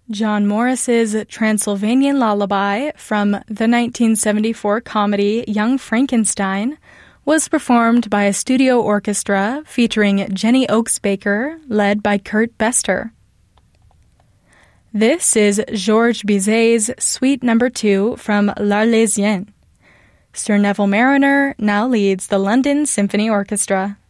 John Morris's Transylvanian Lullaby from the 1974 comedy Young Frankenstein was performed by a studio orchestra featuring Jenny Oakes Baker, led by Kurt Bester. This is Georges Bizet's Suite No. 2 from L'Arlésienne. Sir Neville Marriner now leads the London Symphony Orchestra.